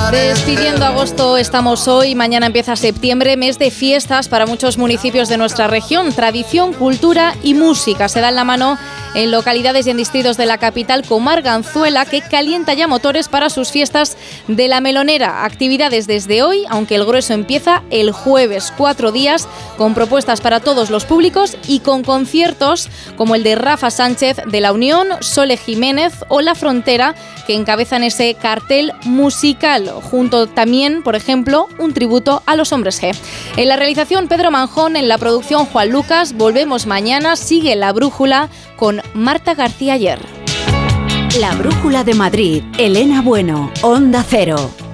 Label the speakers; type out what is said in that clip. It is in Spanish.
Speaker 1: Despidiendo agosto estamos hoy, mañana empieza septiembre, mes de fiestas para muchos municipios de nuestra región. Tradición, cultura y música se dan la mano en localidades y en distritos de la capital, como Arganzuela, que calienta ya motores para sus fiestas de la Melonera. Actividades desde hoy, aunque el grueso empieza el jueves, 4 días, con propuestas para todos los públicos y con conciertos como el de Rafa Sánchez de La Unión, Sole Jiménez o La Frontera, que encabezan ese cartel musical, junto también, por ejemplo, un tributo a los Hombres G. En la realización, Pedro Manjón, en la producción, Juan Lucas. Volvemos mañana, sigue La Brújula con Marta García Ayer.
Speaker 2: La Brújula de Madrid, Elena Bueno, Onda Cero.